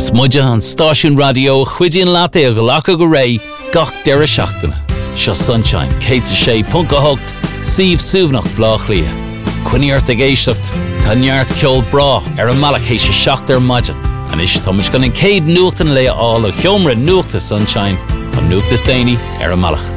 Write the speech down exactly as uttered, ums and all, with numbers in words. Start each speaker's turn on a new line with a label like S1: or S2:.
S1: Is muide an stáisiún radio chuidian láta a go lecha go ré gach deire seachtaine. Seo Sunshine, cé a sé punca hocht, Steve Súbnach blách lia. Cuineart a géistecht, tá neart ceol bra ar a malach hééis se seacht ar maidin. An is támuid gan an céad nuachtain le ála cheomra nuachta Sunshine, an nuachtas déine ar a malach.